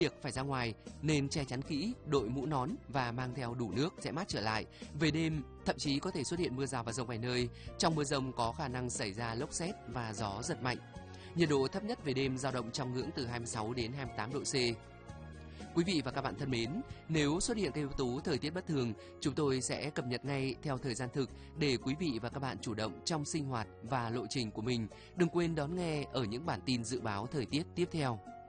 Việc phải ra ngoài nên che chắn kỹ, đội mũ nón và mang theo đủ nước sẽ mát trở lại. Về đêm, thậm chí có thể xuất hiện mưa rào và dông vài nơi. Trong mưa dông có khả năng xảy ra lốc sét và gió giật mạnh. Nhiệt độ thấp nhất về đêm dao động trong ngưỡng từ 26 đến 28 độ C. Quý vị và các bạn thân mến, nếu xuất hiện các yếu tố thời tiết bất thường, chúng tôi sẽ cập nhật ngay theo thời gian thực để quý vị và các bạn chủ động trong sinh hoạt và lộ trình của mình. Đừng quên đón nghe ở những bản tin dự báo thời tiết tiếp theo.